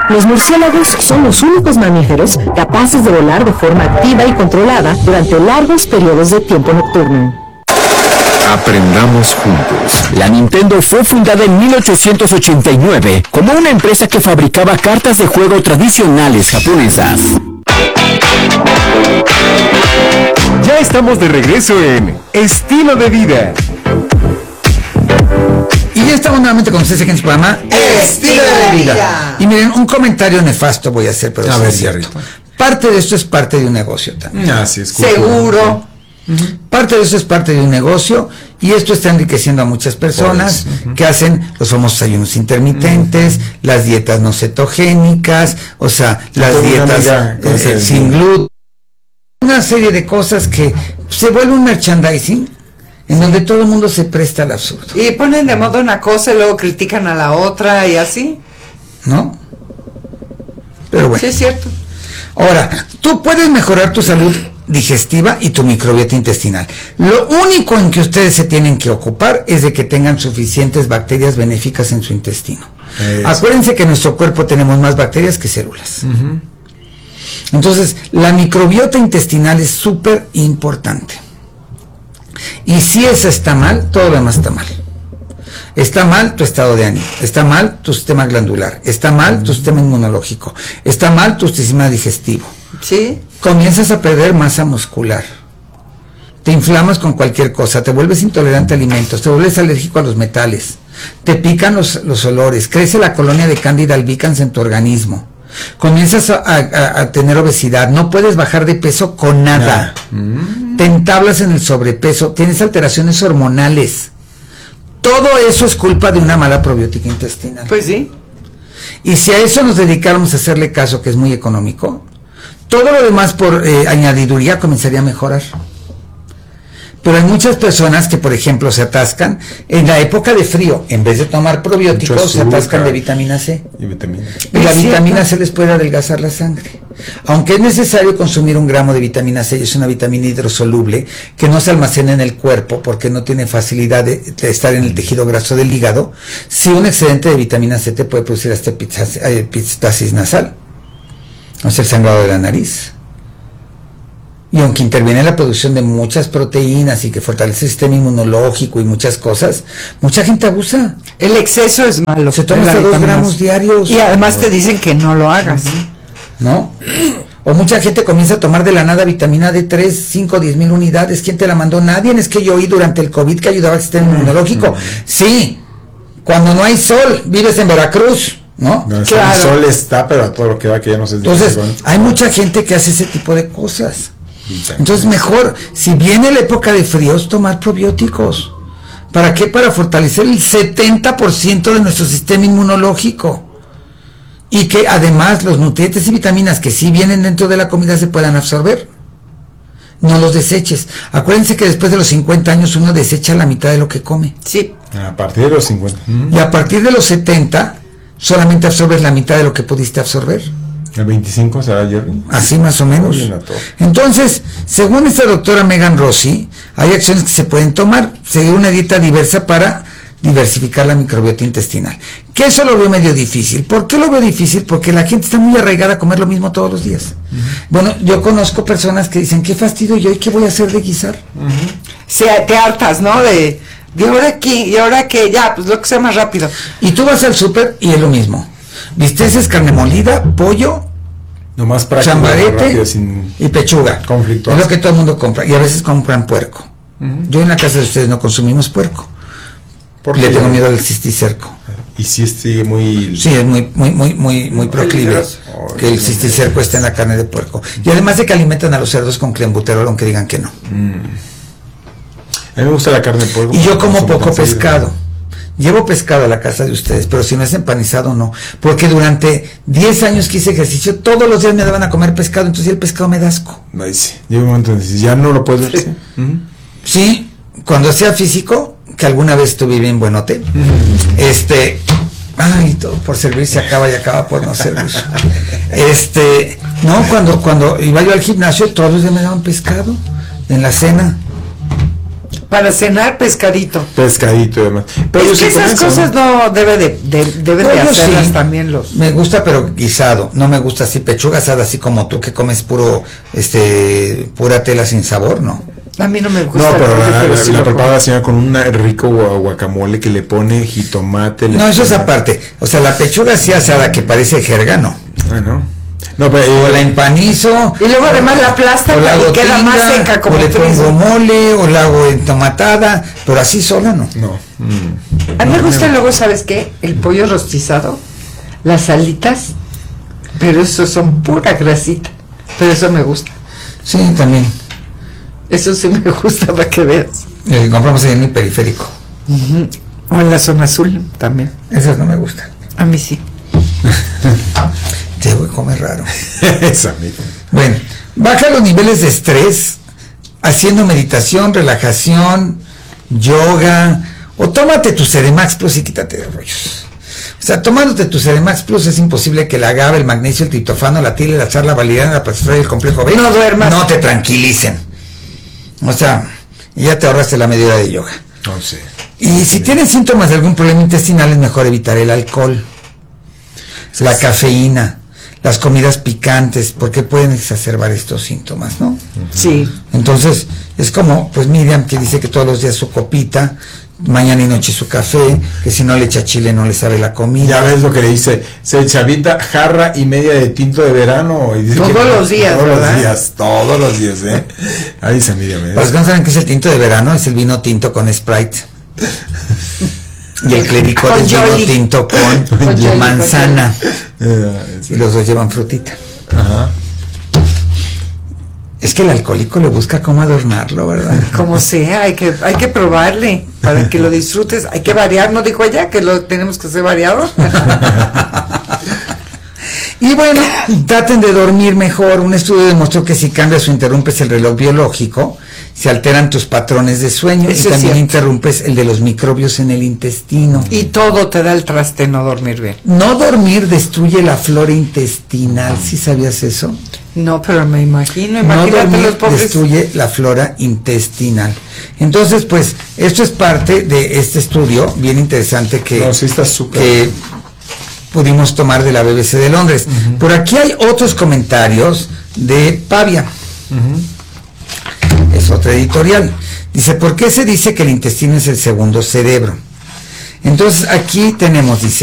Los murciélagos son los únicos mamíferos capaces de volar de forma activa y controlada durante largos periodos de tiempo nocturno. Aprendamos juntos. La Nintendo fue fundada en 1889 como una empresa que fabricaba cartas de juego tradicionales japonesas. Ya estamos de regreso en Estilo de Vida. Y ya estamos nuevamente con ustedes aquí en su programa Estilo de Vida. Y miren, un comentario nefasto voy a hacer, pero a ver, es cierto. Parte de esto es parte de un negocio también. Así es. Seguro. Parte de eso es parte de un negocio y esto está enriqueciendo a muchas personas que hacen los famosos ayunos intermitentes, las dietas no cetogénicas, o sea, las dietas sin gluten, una serie de cosas que se vuelve un merchandising en donde todo el mundo se presta al absurdo. Y ponen de moda una cosa y luego critican a la otra y así. ¿No? Pero bueno. Sí, es cierto. Ahora, tú puedes mejorar tu salud digestiva y tu microbiota intestinal. Lo único en que ustedes se tienen que ocupar es de que tengan suficientes bacterias benéficas en su intestino. Acuérdense que en nuestro cuerpo tenemos más bacterias que células. Entonces, la microbiota intestinal es súper importante. Y si esa está mal, todo lo demás está mal. Está mal tu estado de ánimo, está mal tu sistema glandular, está mal tu sistema inmunológico, está mal tu sistema digestivo. Sí. Comienzas a perder masa muscular, te inflamas con cualquier cosa, te vuelves intolerante a alimentos, te vuelves alérgico a los metales, te pican los olores, crece la colonia de Candida albicans en tu organismo, comienzas a tener obesidad, no puedes bajar de peso con nada, te entablas en el sobrepeso, tienes alteraciones hormonales. Todo eso es culpa de una mala probiótica intestinal. Pues sí. Y si a eso nos dedicáramos a hacerle caso, que es muy económico, todo lo demás por añadiduría comenzaría a mejorar. Pero hay muchas personas que, por ejemplo, se atascan en la época de frío, en vez de tomar probióticos, se atascan de vitamina C. Y vitamina. Y la vitamina C les puede adelgazar la sangre. Aunque es necesario consumir 1 gramo de vitamina C, y es una vitamina hidrosoluble que no se almacena en el cuerpo porque no tiene facilidad de estar en el tejido graso del hígado, si un excedente de vitamina C te puede producir hasta epistaxis nasal, o sea, el sangrado de la nariz. Y aunque interviene en la producción de muchas proteínas y que fortalece el sistema inmunológico y muchas cosas, mucha gente abusa. El exceso es malo. Se toma hasta 2 gramos diarios. Y además te dicen que no lo hagas. ¿No? O mucha gente comienza a tomar de la nada vitamina D3, 5, 10 mil unidades. ¿Quién te la mandó? Nadie. Es que yo oí durante el COVID que ayudaba al sistema inmunológico. Sí, cuando no hay sol, vives en Veracruz, ¿no? No, claro. El sol está, pero a todo lo que va que ya no se... Entonces, hay mucha gente que hace ese tipo de cosas. Entonces mejor, si viene la época de fríos, tomar probióticos. ¿Para qué? Para fortalecer el 70% de nuestro sistema inmunológico. Y que además los nutrientes y vitaminas que sí vienen dentro de la comida se puedan absorber. No los deseches. Acuérdense que después de los 50 años uno desecha la mitad de lo que come. Sí. A partir de los 50. Y a partir de los 70 solamente absorbes la mitad de lo que pudiste absorber. El 25 será Jerry. Así más o menos. Entonces, según esta doctora Megan Rossi, hay acciones que se pueden tomar, seguir una dieta diversa para diversificar la microbiota intestinal. Que eso lo veo medio difícil. ¿Por qué lo veo difícil? Porque la gente está muy arraigada a comer lo mismo todos los días. Bueno, yo conozco personas que dicen, qué fastidio yo, ¿y qué voy a hacer de guisar? Te hartas, ¿no? De ahora aquí, y ahora que ya, pues lo que sea más rápido. Y tú vas al súper y es lo mismo. Bisteces, carne molida, pollo, nomás para chambarete y pechuga. Conflicto. Es lo que todo el mundo compra. Y a veces compran puerco. Yo en la casa de ustedes no consumimos puerco. Le tengo miedo al cisticerco. Y si sigue muy... Sí, es muy proclive que el cisticerco esté en la carne de puerco. Y además de que alimentan a los cerdos con clenbuterol, aunque digan que no. A mí me gusta la carne de puerco. Y yo como poco pescado. Llevo pescado a la casa de ustedes, pero si no es empanizado, no. Porque durante 10 años que hice ejercicio, todos los días me daban a comer pescado, entonces el pescado me da asco. Ay, sí. Llega un momento en que ya no lo puedes ver. Sí, cuando hacía físico, que alguna vez estuve bien buenote, ay, todo por servir se acaba y acaba por no servir. No, cuando iba yo al gimnasio, todos los días me daban pescado en la cena. Para cenar, pescadito. Pescadito y demás. Pollo Es que sí con esas eso, cosas no deben de Pollo hacerlas sí. también los... Me gusta, pero guisado. No me gusta así pechuga asada, así como tú que comes pura tela sin sabor, ¿no? A mí no me gusta. No, pero el pollo, sí la lo prepara la señora con un rico guacamole que le pone jitomate. No, eso es aparte. O sea, la pechuga así asada que parece jerga, no. Bueno. No, pero O la empanizo. Y luego además la aplasta o la hago y queda más tinga, seca como o le pongo frisbee. mole, o la hago entomatada, pero así sola no. no. A mí me gusta luego, ¿sabes qué? El pollo rostizado, las alitas, pero eso son pura grasita. Pero eso me gusta. Sí, también. Eso sí me gusta para que veas. Compramos ahí en el periférico. O en la zona azul también. Esas no me gustan. A mí sí. Te voy a comer raro. Esa misma. Bueno, baja los niveles de estrés haciendo meditación, relajación, yoga, o tómate tu Ceremax Plus y quítate de rollos. O sea, tomándote tu Ceremax Plus es imposible que la GABA, el magnesio, el triptofano, la tila, la charla, valeriana, la plastrol y el complejo B No duermas. no te tranquilicen. O sea, ya te ahorraste la media hora de yoga. No sé. Y si tienes síntomas de algún problema intestinal, es mejor evitar el alcohol, la cafeína, las comidas picantes, porque pueden exacerbar estos síntomas, ¿no? Sí. Entonces, es como, pues Miriam, que dice que todos los días su copita, mañana y noche su café, que si no le echa chile no le sabe la comida. Ya ves lo que le dice, se chavita jarra y media de tinto de verano. Y dice Todos que los días, todos ¿verdad? todos los días, ¿eh? Ahí dice Miriam. Para los que no saben qué es el tinto de verano, es el vino tinto con Sprite. Y el clericot Con es vino Jolly. tinto con Jolly, manzana. Sí. Y los dos llevan frutita. Ajá. Es que el alcohólico le busca cómo adornarlo, ¿verdad? Como sea, hay que probarle para que lo disfrutes. Hay que variar, no dijo ella que lo tenemos que hacer variado. Y bueno, traten de dormir mejor. Un estudio demostró que si cambias o interrumpes el reloj biológico, se alteran tus patrones de sueño. Eso y es también cierto. interrumpes el de los microbios en el intestino. Y todo te da el traste no dormir bien. No dormir destruye la flora intestinal. ¿Sí sabías eso? No, pero me imagino, No imagínate dormir los pobres. destruye la flora intestinal. Entonces, pues, esto es parte de este estudio bien interesante que, No, sí está súper. que pudimos tomar de la BBC de Londres. Por aquí hay otros comentarios de Pavia. Es otra editorial. Dice, ¿por qué se dice que el intestino es el segundo cerebro? Entonces, aquí tenemos, dice,